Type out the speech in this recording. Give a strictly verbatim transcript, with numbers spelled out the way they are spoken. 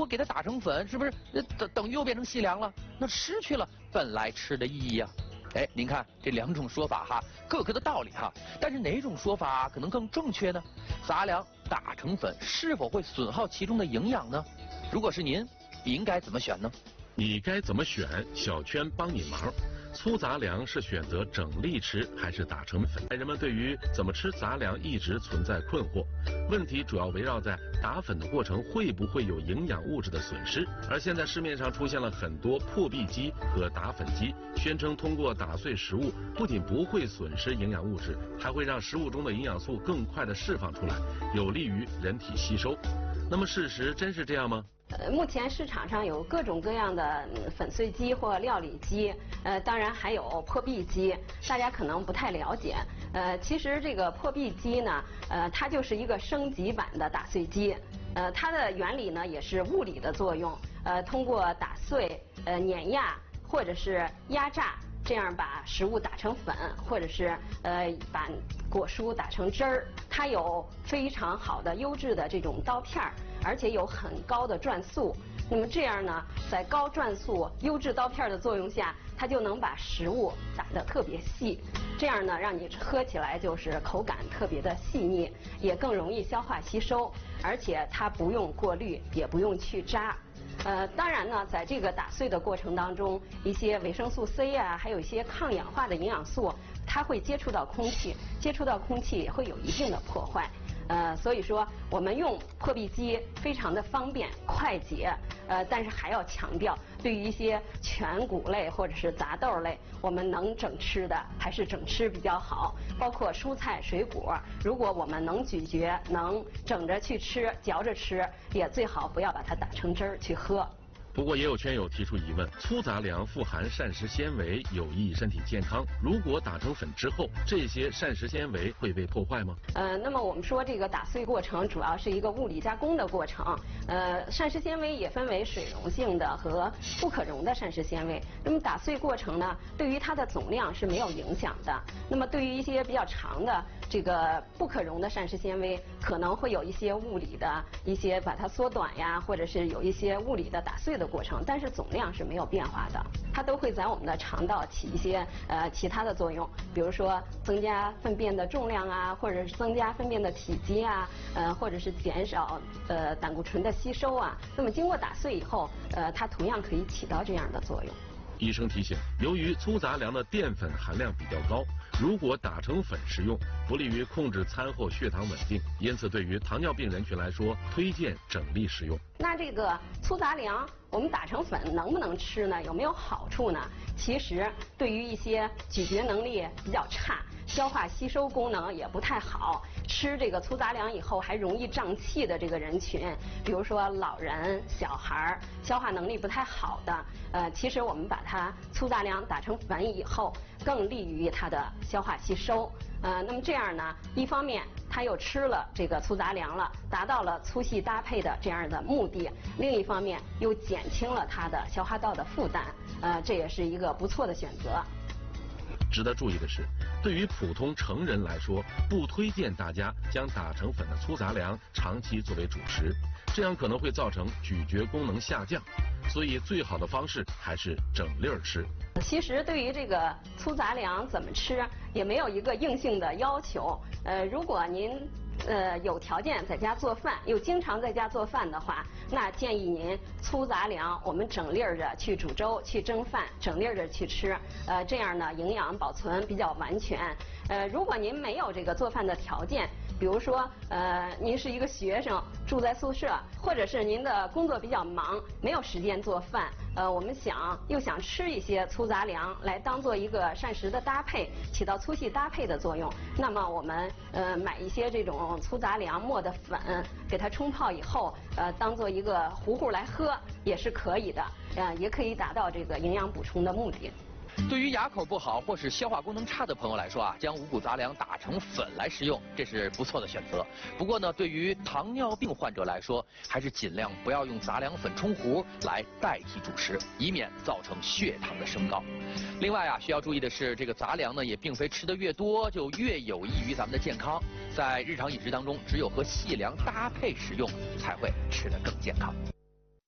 给它打成粉，是不是等等于又变成细粮了？那失去了本来吃的意义呀。哎，您看这两种说法哈，各个的道理哈，但是哪种说法可能更正确呢？杂粮打成粉是否会损耗其中的营养呢？如果是您，应该怎么选呢？ 你该怎么选？小圈帮你忙。粗杂粮是选择整粒吃还是打成粉？人们对于怎么吃杂粮一直存在困惑，问题主要围绕在打粉的过程会不会有营养物质的损失。而现在市面上出现了很多破壁机和打粉机，宣称通过打碎食物不仅不会损失营养物质，还会让食物中的营养素更快地释放出来，有利于人体吸收。那么事实真是这样吗？ 呃，目前市场上有各种各样的粉碎机或料理机，呃，当然还有破壁机，大家可能不太了解。呃，其实这个破壁机呢，呃，它就是一个升级版的打碎机，呃，它的原理呢也是物理的作用，呃，通过打碎、呃碾压或者是压榨，这样把食物打成粉，或者是呃把果蔬打成汁儿。它有非常好的优质的这种刀片儿，而且有很高的转速。那么这样呢，在高转速、优质刀片的作用下，它就能把食物打得特别细。这样呢，让你喝起来就是口感特别的细腻，也更容易消化吸收，而且它不用过滤，也不用去渣。呃，当然呢，在这个打碎的过程当中，一些维生素 C 啊，还有一些抗氧化的营养素，它会接触到空气，接触到空气也会有一定的破坏。呃，所以说我们用破壁机非常的方便快捷，呃，但是还要强调，对于一些全谷类或者是杂豆类，我们能整吃的还是整吃比较好。包括蔬菜水果，如果我们能咀嚼，能整着去吃，嚼着吃，也最好不要把它打成汁儿去喝。 不过也有圈友提出疑问，粗杂粮富含膳食纤维，有益身体健康。如果打成粉之后，这些膳食纤维会被破坏吗？ 呃，那么我们说这个打碎过程主要是一个物理加工的过程。呃，膳食纤维也分为水溶性的和不可溶的膳食纤维。那么打碎过程呢，对于它的总量是没有影响的。那么对于一些比较长的这个不可溶的膳食纤维，可能会有一些物理的一些把它缩短呀，或者是有一些物理的打碎的过程，但是总量是没有变化的，它都会在我们的肠道起一些呃其他的作用，比如说增加粪便的重量啊，或者是增加粪便的体积啊，呃或者是减少呃胆固醇的吸收啊。那么经过打碎以后，呃它同样可以起到这样的作用。 医生提醒，由于粗杂粮的淀粉含量比较高，如果打成粉食用，不利于控制餐后血糖稳定，因此对于糖尿病人群来说，推荐整粒食用。 那这个粗杂粮我们打成粉能不能吃呢？有没有好处呢？其实对于一些咀嚼能力比较差、消化吸收功能也不太好，吃这个粗杂粮以后还容易胀气的这个人群，比如说老人、小孩，消化能力不太好的，呃，其实我们把它粗杂粮打成粉以后，更利于它的消化吸收。呃，那么这样呢，一方面他又吃了这个粗杂粮了，达到了粗细搭配的这样的目的；另一方面又减轻了他的消化道的负担，呃，这也是一个不错的选择。 值得注意的是，对于普通成人来说，不推荐大家将打成粉的粗杂粮长期作为主食，这样可能会造成咀嚼功能下降。所以最好的方式还是整粒儿吃。 其实对于这个粗杂粮怎么吃，也没有一个硬性的要求。呃，如果您呃有条件在家做饭，又经常在家做饭的话，那建议您粗杂粮我们整粒儿的去煮粥、去蒸饭，整粒儿的去吃。呃，这样呢营养保存比较完全。呃，如果您没有这个做饭的条件，比如说，呃，您是一个学生，住在宿舍，或者是您的工作比较忙，没有时间做饭，呃，我们想又想吃一些粗杂粮来当做一个膳食的搭配，起到粗细搭配的作用。那么我们呃买一些这种粗杂粮磨的粉，给它冲泡以后，呃，当做一个糊糊来喝也是可以的，呃，也可以达到这个营养补充的目的。 对于牙口不好或是消化功能差的朋友来说啊，将五谷杂粮打成粉来食用，这是不错的选择。不过呢，对于糖尿病患者来说，还是尽量不要用杂粮粉冲糊来代替主食，以免造成血糖的升高。另外啊，需要注意的是，这个杂粮呢，也并非吃得越多就越有益于咱们的健康。在日常饮食当中，只有和细粮搭配食用，才会吃得更健康。